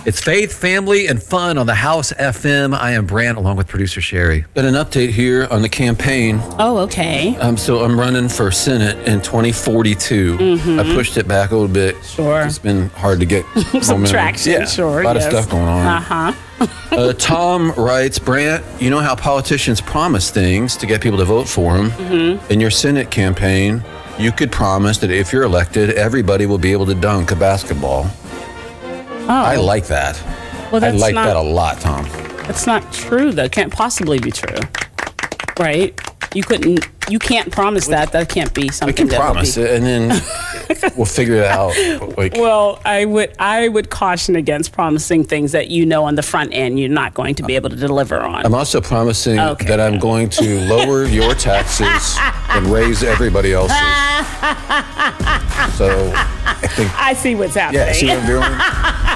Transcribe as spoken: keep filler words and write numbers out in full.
It's faith, family, and fun on the House F M. I am Brant, along with producer Sherry. Got an update here on the campaign. Oh, okay. Um, so I'm running for Senate in twenty forty-two. Mm-hmm. I pushed it back a little bit. Sure. It's been hard to get some traction. Yeah, sure. A lot yes. of stuff going on. Uh-huh. uh, Tom writes, Brant, you know how politicians promise things to get people to vote for them? Mm-hmm. In your Senate campaign, you could promise that if you're elected, everybody will be able to dunk a basketball. Oh. I like that. Well, that's I like not, that a lot, Tom. That's not true, though. Can't possibly be true, right? You couldn't. You can't promise that. That can't be something. We can that promise be... it, and then we'll figure it out. Like, well, I would. I would caution against promising things that you know on the front end you're not going to be able to deliver on. I'm also promising okay. that I'm going to lower your taxes and raise everybody else's. So I think I see what's happening. Yeah, see what I'm doing?